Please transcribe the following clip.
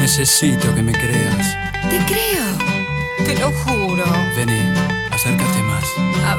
Necesito que me creas. Te creo, te lo juro. Vení, acércate más. A